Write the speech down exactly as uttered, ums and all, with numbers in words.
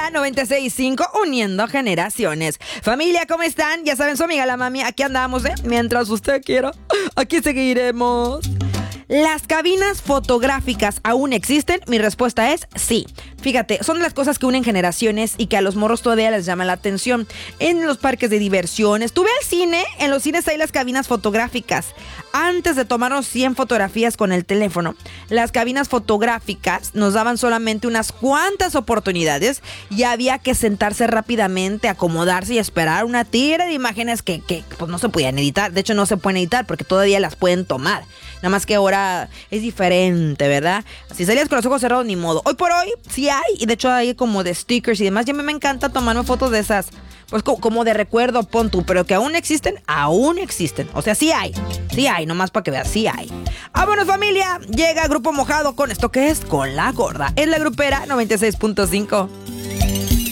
Grupera noventa y seis punto cinco, uniendo generaciones. Familia, ¿cómo están? Ya saben, su amiga la mami, aquí andamos, ¿eh? Mientras usted quiera, aquí seguiremos. ¿Las cabinas fotográficas aún existen? Mi respuesta es sí. Fíjate, son las cosas que unen generaciones y que a los morros todavía les llama la atención. En los parques de diversiones, tú ve al cine, en los cines hay las cabinas fotográficas. Antes de tomarnos cien fotografías con el teléfono, las cabinas fotográficas nos daban solamente unas cuantas oportunidades y había que sentarse rápidamente, acomodarse y esperar una tira de imágenes que, que pues no se podían editar. De hecho, no se pueden editar porque todavía las pueden tomar. Nada más que ahora es diferente, ¿verdad? Si salías con los ojos cerrados, ni modo. Hoy por hoy, sí hay, y de hecho hay como de stickers y demás. Ya me, me encanta tomarme fotos de esas, pues co- como de recuerdo, pon tú, pero que aún existen, aún existen. O sea, sí hay, sí hay, nomás para que veas, sí hay. Ah, bueno, familia, llega Grupo Mojado con esto que es Con la Gorda. Es la Grupera noventa y seis punto cinco.